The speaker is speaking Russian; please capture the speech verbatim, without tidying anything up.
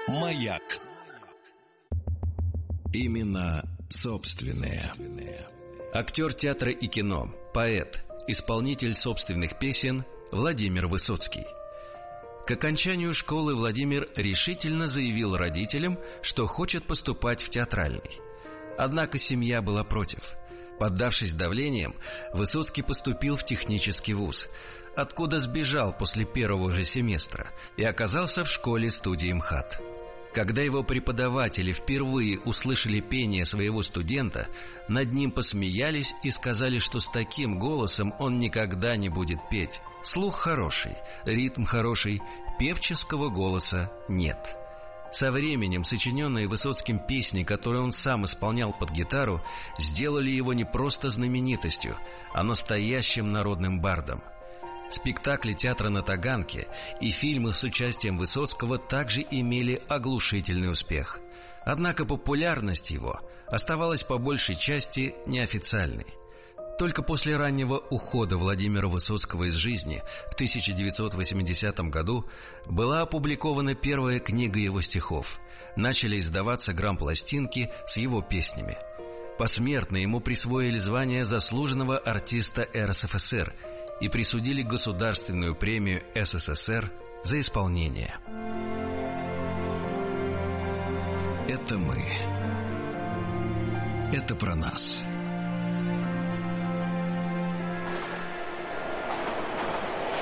Маяк. Имена собственные. Актер театра и кино, поэт, исполнитель собственных песен Владимир Высоцкий. К окончанию школы Владимир решительно заявил родителям, что хочет поступать в театральный. Однако семья была против. Поддавшись давлениям, Высоцкий поступил в технический вуз, откуда сбежал после первого же семестра и оказался в школе-студии МХАТ. Когда его преподаватели впервые услышали пение своего студента, над ним посмеялись и сказали, что с таким голосом он никогда не будет петь. Слух хороший, ритм хороший, певческого голоса нет. Со временем сочиненные Высоцким песни, которые он сам исполнял под гитару, сделали его не просто знаменитостью, а настоящим народным бардом. Спектакли театра на Таганке и фильмы с участием Высоцкого также имели оглушительный успех. Однако популярность его оставалась по большей части неофициальной. Только после раннего ухода Владимира Высоцкого из жизни в тысяча девятьсот восьмидесятом году была опубликована первая книга его стихов. Начали издаваться грампластинки с его песнями. Посмертно ему присвоили звание заслуженного артиста эр эс эф эс эр и присудили государственную премию эс эс эс эр за исполнение. Это мы. Это про нас.